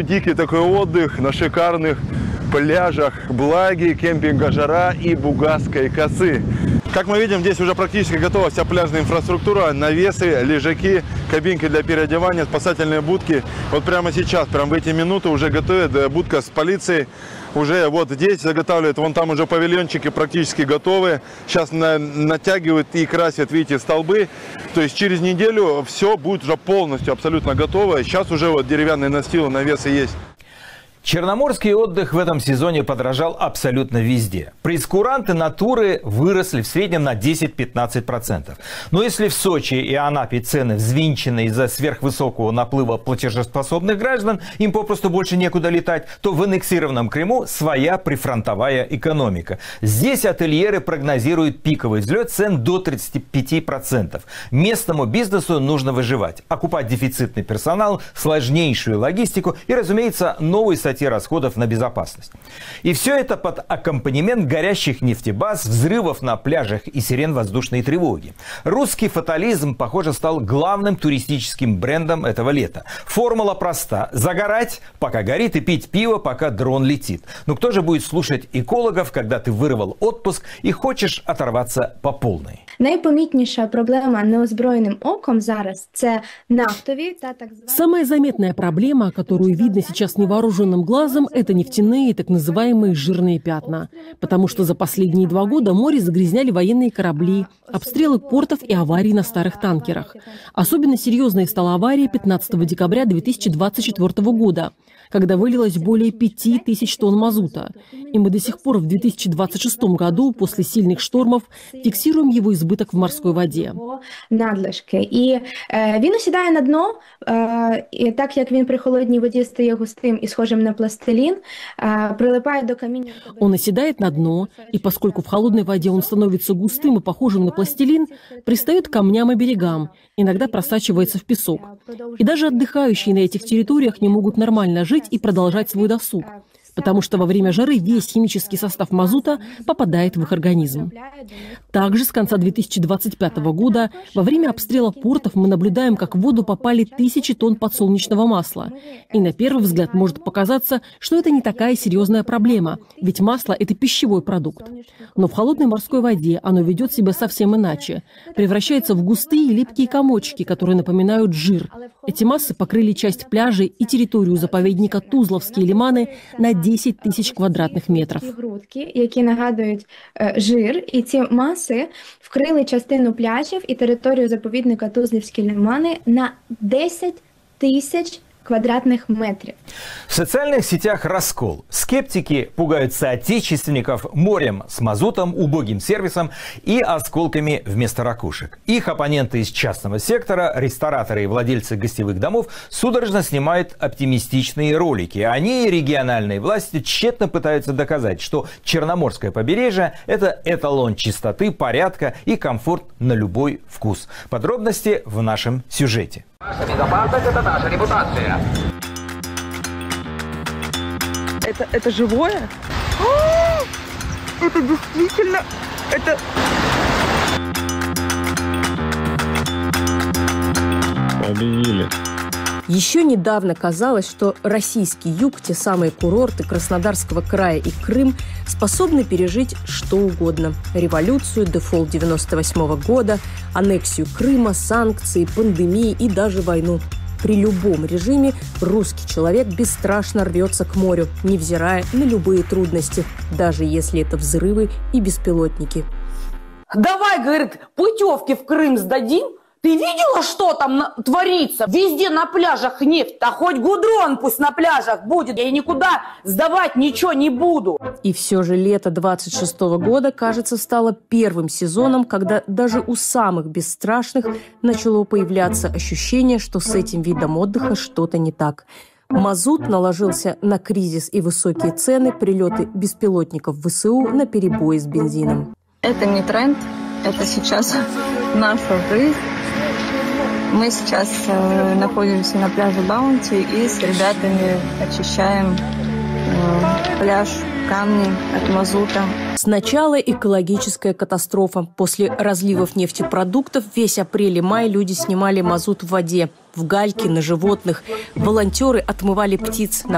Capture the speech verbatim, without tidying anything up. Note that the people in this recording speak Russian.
дикий такой отдых на шикарных пляжах Благи, кемпинга Жара и Бугасской косы. Как мы видим, здесь уже практически готова вся пляжная инфраструктура, навесы, лежаки, кабинки для переодевания, спасательные будки. Вот прямо сейчас, прямо в эти минуты уже готовят будка с полицией. Уже вот здесь заготавливают, вон там уже павильончики практически готовы. Сейчас на, натягивают и красят, видите, столбы. То есть через неделю все будет уже полностью абсолютно готово. Сейчас уже вот деревянные настилы, навесы есть. Черноморский отдых в этом сезоне подорожал абсолютно везде. Прейскуранты натуры выросли в среднем на десять-пятнадцать процентов. Но если в Сочи и Анапе цены взвинчены из-за сверхвысокого наплыва платежеспособных граждан, им попросту больше некуда летать, то в аннексированном Крыму своя прифронтовая экономика. Здесь ательеры прогнозируют пиковый взлет цен до тридцати пяти процентов. Местному бизнесу нужно выживать, окупать дефицитный персонал, сложнейшую логистику и, разумеется, новый статьи расходов на безопасность. И все это под аккомпанемент горящих нефтебаз, взрывов на пляжах и сирен воздушной тревоги. Русский фатализм, похоже, стал главным туристическим брендом этого лета. Формула проста. Загорать, пока горит, и пить пиво, пока дрон летит. Но кто же будет слушать экологов, когда ты вырвал отпуск и хочешь оторваться по полной? Найпомітніша проблема неозброєним оком зараз – це нафтові та так звані... Самая заметная проблема, которую видно сейчас невооруженным глазом, это нефтяные так называемые жирные пятна. Потому что за последние два года море загрязняли военные корабли, обстрелы портов и аварии на старых танкерах. Особенно серьезной стала авария пятнадцатого декабря две тысячи двадцать четвёртого года, когда вылилось более пяти тысяч тонн мазута. И мы до сих пор в две тысячи двадцать шестом году после сильных штормов фиксируем его избыток в морской воде. Надлишки. І е, він осідає на дно, е, і так як він при холодній воді стає густим і схожим на пластилин, е, прилипає до каміння. Он оседает на дно, и поскольку в холодной воде он становится густым и похожим на пластилин, пристает к камням и берегам, иногда просачивается в песок. И даже отдыхающие на этих территориях не могут нормально жить и продолжать свой досуг, потому что во время жары весь химический состав мазута попадает в их организм. Также с конца две тысячи двадцать пятого года во время обстрела портов мы наблюдаем, как в воду попали тысячи тонн подсолнечного масла. И на первый взгляд может показаться, что это не такая серьезная проблема, ведь масло – это пищевой продукт. Но в холодной морской воде оно ведет себя совсем иначе. Превращается в густые липкие комочки, которые напоминают жир. Эти массы покрыли часть пляжей и территорию заповедника Тузловские лиманы на десять тысяч квадратных метров. Грудки, які нагадують е, жир, і ці маси вкрили частину пляжів і територію заповідника Тузлівські лимани на десять тисяч квадратных метров. В социальных сетях раскол. Скептики пугают соотечественников морем с мазутом, убогим сервисом и осколками вместо ракушек. Их оппоненты из частного сектора, рестораторы и владельцы гостевых домов судорожно снимают оптимистичные ролики. Они и региональные власти тщетно пытаются доказать, что Черноморское побережье – это эталон чистоты, порядка и комфорт на любой вкус. Подробности в нашем сюжете. Наша безопасность – это наша репутация. Это, это живое? О, это действительно... Это... Победили. Еще недавно казалось, что российский юг, те самые курорты Краснодарского края и Крым, способны пережить что угодно. Революцию, дефолт девяносто восьмого года, аннексию Крыма, санкции, пандемии и даже войну. При любом режиме русский человек бесстрашно рвется к морю, невзирая на любые трудности, даже если это взрывы и беспилотники. Давай, говорит, путевки в Крым сдадим. Ты видела, что там на... творится? Везде на пляжах нефть, а хоть гудрон пусть на пляжах будет. Я никуда сдавать ничего не буду. И все же лето двадцать шестого года, кажется, стало первым сезоном, когда даже у самых бесстрашных начало появляться ощущение, что с этим видом отдыха что-то не так. Мазут наложился на кризис и высокие цены, прилеты беспилотников ВСУ на перебои с бензином. Это не тренд, это сейчас наша жизнь. Мы сейчас э, находимся на пляже Баунти и с ребятами очищаем э, пляж, камни от мазута. Сначала экологическая катастрофа. После разливов нефтепродуктов весь апрель и май люди снимали мазут в воде, в гальке, на животных. Волонтеры отмывали птиц на